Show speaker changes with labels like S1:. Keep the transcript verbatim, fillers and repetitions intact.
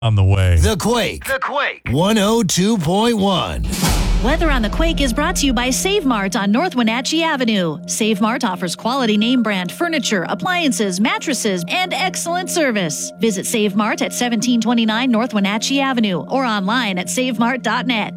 S1: on the way.
S2: The Quake. The Quake. one oh two point one.
S3: Weather on the Quake is brought to you by Save Mart on North Wenatchee Avenue. Save Mart offers quality name brand furniture, appliances, mattresses, and excellent service. Visit Save Mart at seventeen twenty-nine North Wenatchee Avenue or online at save mart dot net.